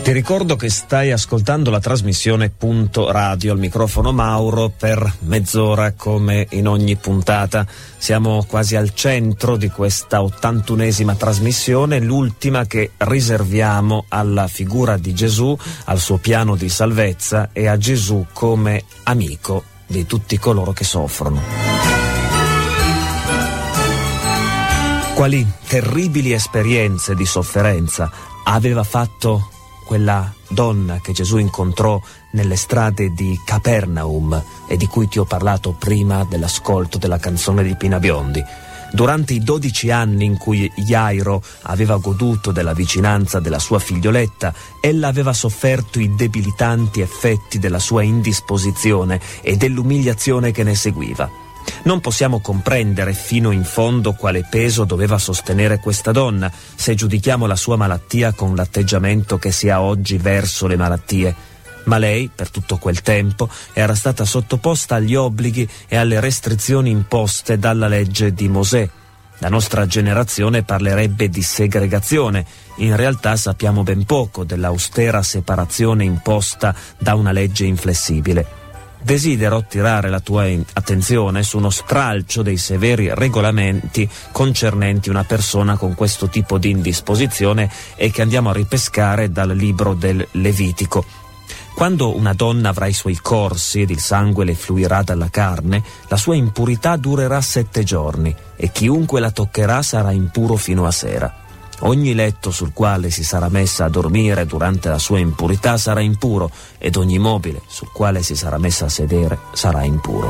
Ti ricordo che stai ascoltando la trasmissione Punto Radio, al microfono Mauro per mezz'ora come in ogni puntata. Siamo quasi al centro di questa 81esima trasmissione, l'ultima che riserviamo alla figura di Gesù, al suo piano di salvezza e a Gesù come amico di tutti coloro che soffrono. Quali terribili esperienze di sofferenza aveva fatto quella donna che Gesù incontrò nelle strade di Capernaum e di cui ti ho parlato prima dell'ascolto della canzone di Pina Biondi. Durante i 12 anni in cui Jairo aveva goduto della vicinanza della sua figlioletta, ella aveva sofferto i debilitanti effetti della sua indisposizione e dell'umiliazione che ne seguiva. Non possiamo comprendere fino in fondo quale peso doveva sostenere questa donna se giudichiamo la sua malattia con l'atteggiamento che si ha oggi verso le malattie. Ma lei, per tutto quel tempo, era stata sottoposta agli obblighi e alle restrizioni imposte dalla legge di Mosè. La nostra generazione parlerebbe di segregazione. In realtà sappiamo ben poco dell'austera separazione imposta da una legge inflessibile. Desidero attirare la tua attenzione su uno stralcio dei severi regolamenti concernenti una persona con questo tipo di indisposizione e che andiamo a ripescare dal libro del Levitico. Quando una donna avrà i suoi corsi ed il sangue le fluirà dalla carne, la sua impurità durerà 7 giorni e chiunque la toccherà sarà impuro fino a sera. Ogni letto sul quale si sarà messa a dormire durante la sua impurità sarà impuro ed ogni mobile sul quale si sarà messa a sedere sarà impuro.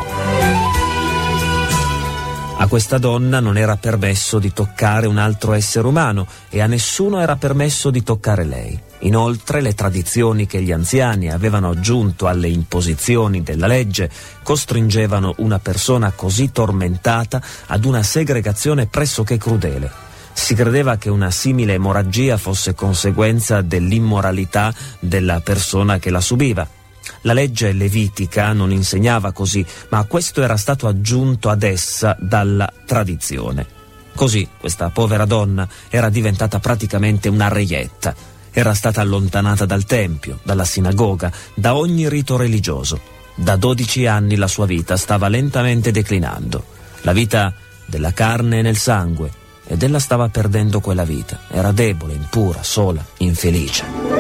A questa donna non era permesso di toccare un altro essere umano e a nessuno era permesso di toccare lei. Inoltre le tradizioni che gli anziani avevano aggiunto alle imposizioni della legge costringevano una persona così tormentata ad una segregazione pressoché crudele. Si credeva che una simile emorragia fosse conseguenza dell'immoralità della persona che la subiva. La legge levitica non insegnava così, ma questo era stato aggiunto ad essa dalla tradizione. Così questa povera donna era diventata praticamente una reietta. Era stata allontanata dal tempio, dalla sinagoga, da ogni rito religioso. Da 12 anni la sua vita stava lentamente declinando. La vita della carne e nel sangue. Ed ella stava perdendo quella vita. Era debole, impura, sola, infelice.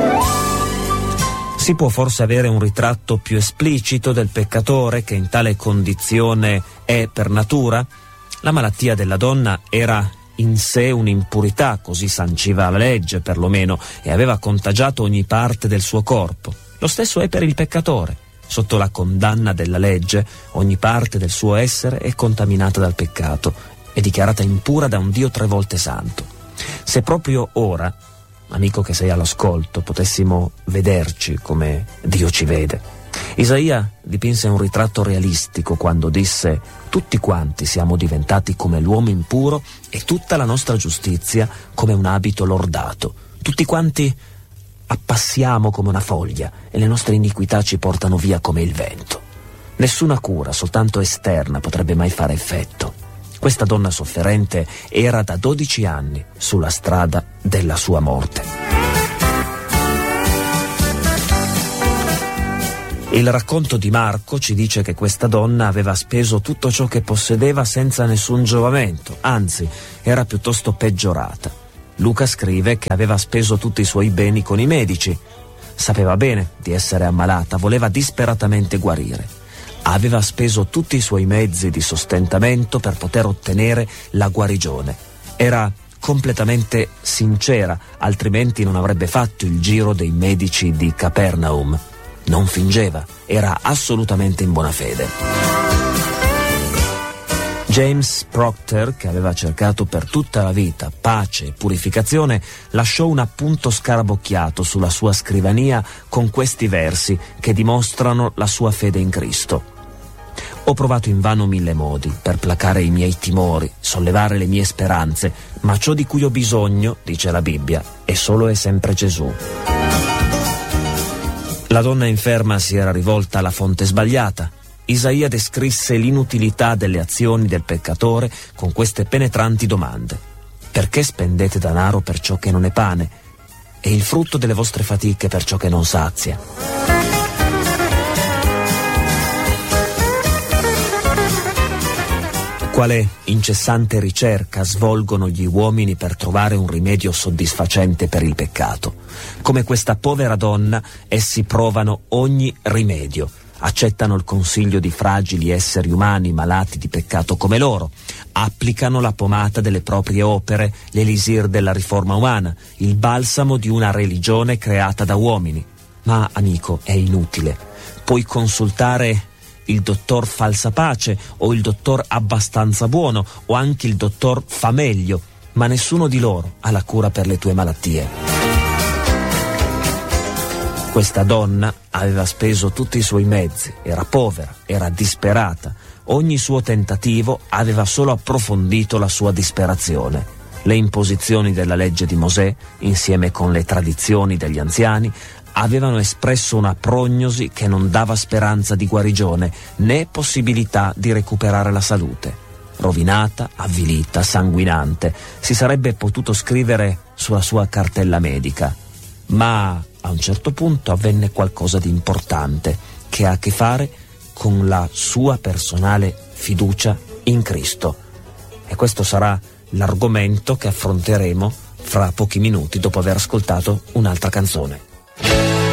Si può forse avere un ritratto più esplicito del peccatore che in tale condizione è per natura? La malattia della donna era in sé un'impurità, così sanciva la legge perlomeno, e aveva contagiato ogni parte del suo corpo. Lo stesso è per il peccatore. Sotto la condanna della legge, ogni parte del suo essere è contaminata dal peccato è dichiarata impura da un Dio 3 volte santo. Se proprio ora, amico che sei all'ascolto, potessimo vederci come Dio ci vede. Isaia dipinse un ritratto realistico quando disse: tutti quanti siamo diventati come l'uomo impuro e tutta la nostra giustizia come un abito lordato. Tutti quanti appassiamo come una foglia e le nostre iniquità ci portano via come il vento. Nessuna cura, soltanto esterna, potrebbe mai fare effetto. Questa donna sofferente era da 12 anni sulla strada della sua morte. Il racconto di Marco ci dice che questa donna aveva speso tutto ciò che possedeva senza nessun giovamento, anzi era piuttosto peggiorata. Luca scrive che aveva speso tutti i suoi beni con i medici. Sapeva bene di essere ammalata, voleva disperatamente guarire. Aveva speso tutti i suoi mezzi di sostentamento per poter ottenere la guarigione. Era completamente sincera, altrimenti non avrebbe fatto il giro dei medici di Capernaum. Non fingeva, era assolutamente in buona fede. James Proctor, che aveva cercato per tutta la vita pace e purificazione, lasciò un appunto scarabocchiato sulla sua scrivania con questi versi che dimostrano la sua fede in Cristo. Ho provato invano 1000 modi per placare i miei timori, sollevare le mie speranze, ma ciò di cui ho bisogno, dice la Bibbia, è solo e sempre Gesù. La donna inferma si era rivolta alla fonte sbagliata. Isaia descrisse l'inutilità delle azioni del peccatore con queste penetranti domande. Perché spendete denaro per ciò che non è pane? è il frutto delle vostre fatiche per ciò che non sazia. Quale incessante ricerca svolgono gli uomini per trovare un rimedio soddisfacente per il peccato? Come questa povera donna, essi provano ogni rimedio, accettano il consiglio di fragili esseri umani malati di peccato come loro, applicano la pomata delle proprie opere, l'elisir della riforma umana, il balsamo di una religione creata da uomini. Ma, amico, è inutile. Puoi consultare il dottor Falsapace o il dottor Abbastanza Buono o anche il dottor Fameglio, ma nessuno di loro ha la cura per le tue malattie. Questa donna aveva speso tutti i suoi mezzi, era povera, era disperata. Ogni suo tentativo aveva solo approfondito la sua disperazione. Le imposizioni della legge di Mosè, insieme con le tradizioni degli anziani, avevano espresso una prognosi che non dava speranza di guarigione né possibilità di recuperare la salute. Rovinata, avvilita, sanguinante, si sarebbe potuto scrivere sulla sua cartella medica. Ma a un certo punto avvenne qualcosa di importante che ha a che fare con la sua personale fiducia in Cristo. E questo sarà l'argomento che affronteremo fra pochi minuti dopo aver ascoltato un'altra canzone.